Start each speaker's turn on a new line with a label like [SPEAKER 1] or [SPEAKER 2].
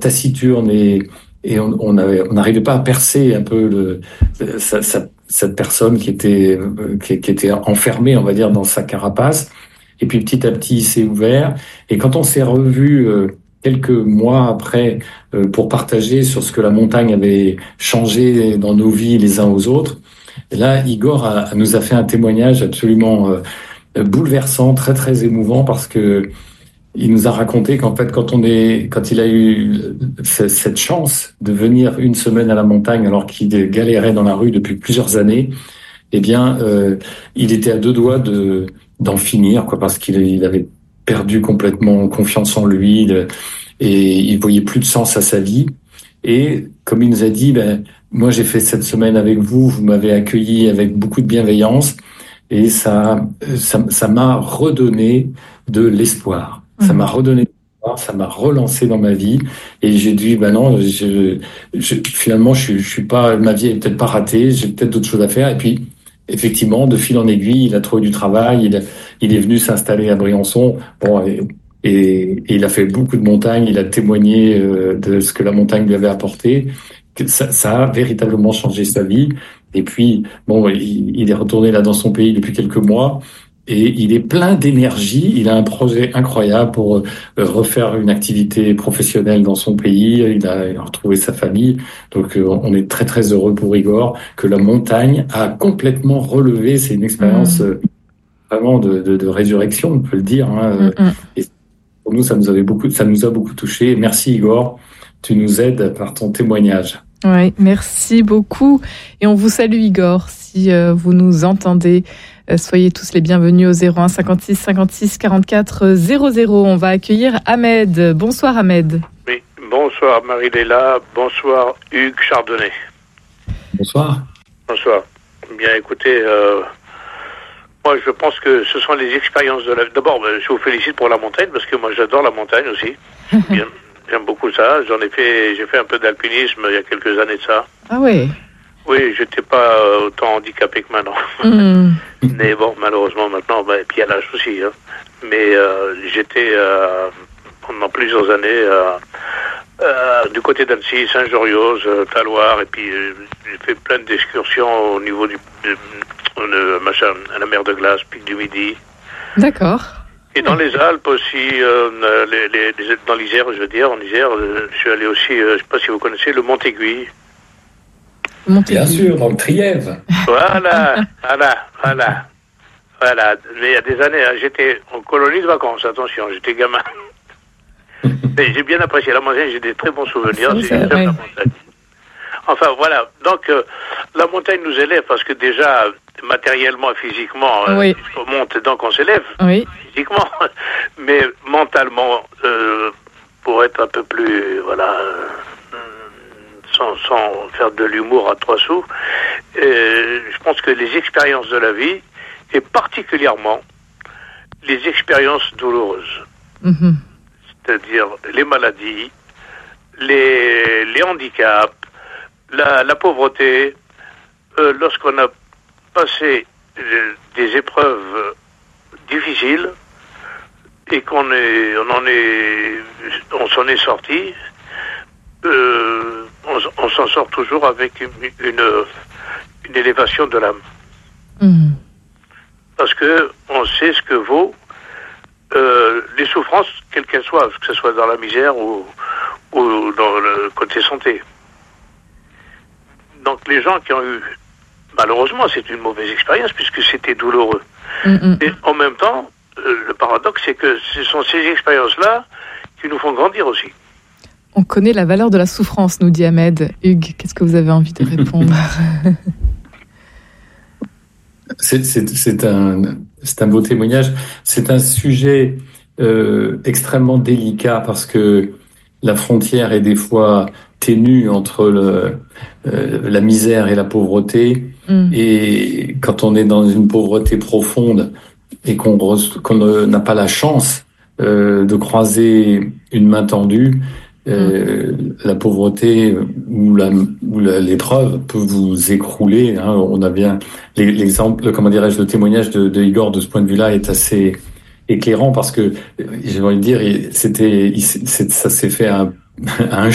[SPEAKER 1] taciturne et on n'arrivait pas à percer un peu cette personne qui était enfermée, on va dire, dans sa carapace. Et puis petit à petit, il s'est ouvert. Et quand on s'est revu quelques mois après pour partager sur ce que la montagne avait changé dans nos vies les uns aux autres, et là, Igor nous a fait un témoignage absolument bouleversant, très très émouvant, parce que il nous a raconté qu'en fait, quand il a eu cette chance de venir une semaine à la montagne alors qu'il galérait dans la rue depuis plusieurs années, eh bien, il était à deux doigts d'en finir, quoi, parce qu'il avait perdu complètement confiance en lui et il voyait plus de sens à sa vie. Et comme il nous a dit, moi j'ai fait cette semaine avec vous, vous m'avez accueilli avec beaucoup de bienveillance et ça m'a redonné de l'espoir. Ça m'a redonné, ça m'a relancé dans ma vie et j'ai dit non, finalement je suis pas, ma vie est peut-être pas ratée, j'ai peut-être d'autres choses à faire. Et puis effectivement, de fil en aiguille, il a trouvé du travail, il est venu s'installer à Briançon. Bon, et il a fait beaucoup de montagnes, il a témoigné de ce que la montagne lui avait apporté. Ça a véritablement changé sa vie. Et puis bon, il est retourné là dans son pays depuis quelques mois. Et il est plein d'énergie. Il a un projet incroyable pour refaire une activité professionnelle dans son pays. Il a retrouvé sa famille. Donc, on est très, très heureux pour Igor que la montagne a complètement relevé. C'est une expérience vraiment de résurrection, on peut le dire. Et pour nous, ça nous a beaucoup touché. Merci Igor. Tu nous aides par ton témoignage.
[SPEAKER 2] Oui, merci beaucoup. Et on vous salue Igor, si vous nous entendez. Soyez tous les bienvenus au 01 56 56 44 00. On va accueillir Ahmed. Bonsoir Ahmed.
[SPEAKER 3] Oui, bonsoir Marie-Léla, bonsoir Hugues Chardonnay.
[SPEAKER 1] Bonsoir.
[SPEAKER 3] Bonsoir. Bien écoutez, moi je pense que ce sont les expériences de la vie. D'abord, je vous félicite pour la montagne, parce que moi j'adore la montagne aussi. J'aime beaucoup ça. J'ai fait un peu d'alpinisme il y a quelques années de ça.
[SPEAKER 2] Ah oui.
[SPEAKER 3] Oui, j'étais pas autant handicapé que maintenant. Mais bon, malheureusement maintenant, et puis à l'âge aussi. Mais j'étais pendant plusieurs années du côté d'Annecy, Saint-Joriose, Taloir, et puis j'ai fait plein d'excursions au niveau à la mer de Glace, Pic du Midi.
[SPEAKER 2] D'accord.
[SPEAKER 3] Et dans les Alpes aussi, dans l'Isère, je veux dire, en Isère, je suis allé aussi, je ne sais pas si vous connaissez, le Mont-Aiguille.
[SPEAKER 1] Bien sûr, dans le Trièves.
[SPEAKER 3] Voilà. Mais il y a des années, j'étais en colonie de vacances, attention, j'étais gamin. Mais j'ai bien apprécié la montagne, j'ai des très bons souvenirs. J'aime la montagne. Enfin, voilà. Donc, la montagne nous élève parce que déjà, matériellement et physiquement, on monte, donc on s'élève.
[SPEAKER 2] Oui.
[SPEAKER 3] Physiquement. Mais mentalement, pour être un peu plus, sans faire de l'humour à trois sous, je pense que les expériences de la vie, et particulièrement les expériences douloureuses, c'est-à-dire les maladies, les handicaps, la pauvreté, lorsqu'on a passé des épreuves difficiles et qu'on s'en est sorti, on s'en sort toujours avec une élévation de l'âme. Parce que on sait ce que vaut les souffrances, quelles qu'elles soient, que ce soit dans la misère ou dans le côté santé. Donc les gens qui ont eu, malheureusement c'est une mauvaise expérience puisque c'était douloureux. Et en même temps, le paradoxe c'est que ce sont ces expériences-là qui nous font grandir aussi.
[SPEAKER 2] On connaît la valeur de la souffrance, nous dit Ahmed. Hugues, qu'est-ce que vous avez envie de répondre?
[SPEAKER 1] C'est un beau témoignage. C'est un sujet extrêmement délicat parce que la frontière est des fois ténue entre la misère et la pauvreté. Et quand on est dans une pauvreté profonde et qu'on n'a pas la chance de croiser une main tendue, la pauvreté ou l'épreuve peut vous écrouler. On a bien l'exemple, le témoignage de Igor de ce point de vue-là est assez éclairant parce que j'ai envie de dire, ça s'est fait à un